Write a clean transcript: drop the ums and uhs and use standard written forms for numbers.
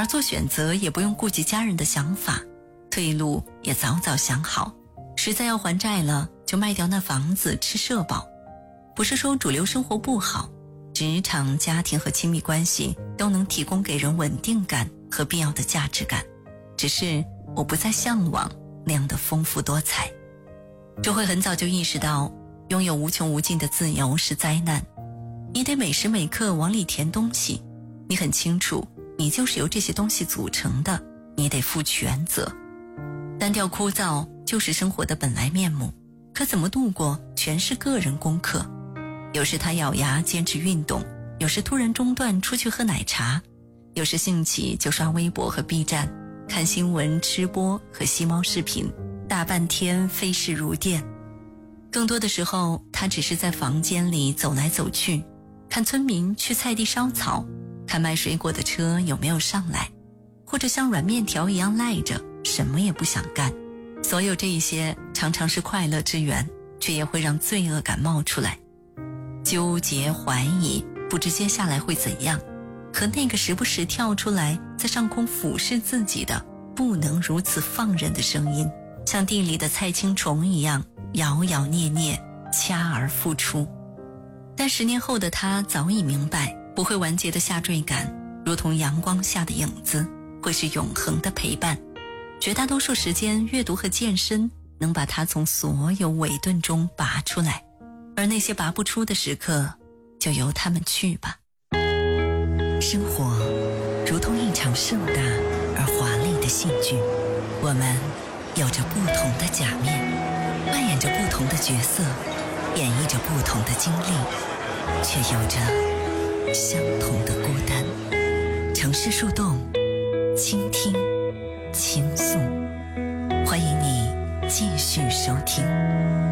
而做选择也不用顾及家人的想法，退路也早早想好，实在要还债了就卖掉那房子吃社保。不是说主流生活不好，职场、家庭和亲密关系都能提供给人稳定感和必要的价值感，只是我不再向往那样的丰富多彩。就会很早就意识到，拥有无穷无尽的自由是灾难，你得每时每刻往里填东西，你很清楚你就是由这些东西组成的，你得负全责。单调枯燥就是生活的本来面目，可怎么度过全是个人功课。有时他咬牙坚持运动，有时突然中断出去喝奶茶，有时兴起就刷微博和 B 站，看新闻、吃播和吸猫视频，大半天飞逝如电。更多的时候，他只是在房间里走来走去，看村民去菜地烧草，看卖水果的车有没有上来，或者像软面条一样赖着，什么也不想干。所有这一些常常是快乐之源，却也会让罪恶感冒出来。纠结怀疑，不知接下来会怎样，和那个时不时跳出来在上空俯视自己的不能如此放任的声音，像地里的菜青虫一样摇摇捏捏，掐而复出。但10年后的他早已明白，不会完结的下坠感如同阳光下的影子，会是永恒的陪伴。绝大多数时间，阅读和健身能把他从所有伪钝中拔出来，而那些拔不出的时刻，就由他们去吧。生活如同一场盛大而华丽的戏剧，我们有着不同的假面，扮演着不同的角色，演绎着不同的经历，却有着相同的孤单。城市树洞，倾听，倾诉，欢迎你继续收听。